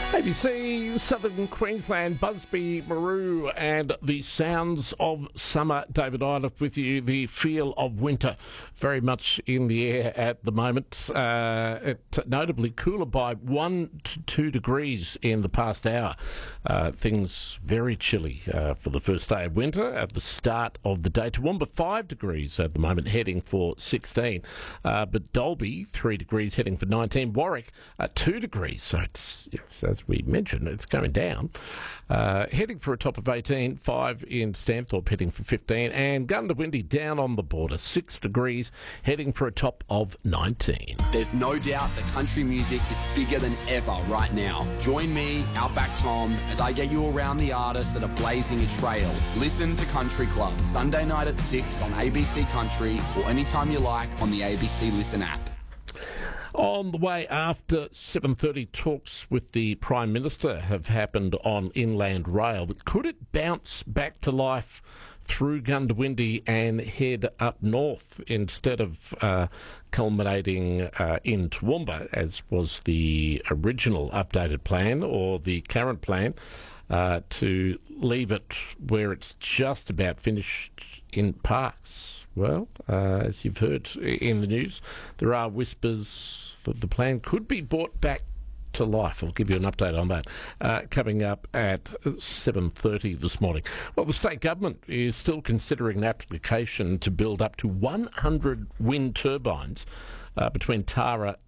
ABC, Southern Queensland, Busby, Maru, and the sounds of summer. David Iliff with you. The feel of winter very much in the air at the moment. It's notably cooler by 1 to 2 degrees in the past hour. Things very chilly for the first day of winter at the start of the day. Toowoomba 5 degrees at the moment, heading for 16. But Dalby 3 degrees, heading for 19. Warwick 2 degrees, so it's as we mentioned, it's going down. Heading for a top of 18, 5 in Stanthorpe, heading for 15, and Gundawindi down on the border, 6 degrees, heading for a top of 19. There's no doubt that country music is bigger than ever right now. Join me, Outback Tom, as I get you around the artists that are blazing a trail. Listen to Country Club, Sunday night at 6 on ABC Country, or anytime you like on the ABC Listen app. On the way after 7:30, talks with the Prime Minister have happened on Inland Rail. But could it bounce back to life through Gundawindi and head up north instead of culminating in Toowoomba, as was the original updated plan or the current plan, to leave it where it's just about finished in Parkes? Well, as you've heard in the news, there are whispers that the plan could be brought back to life. I'll give you an update on that coming up at 7:30 this morning. Well, the state government is still considering an application to build up to 100 wind turbines between Tara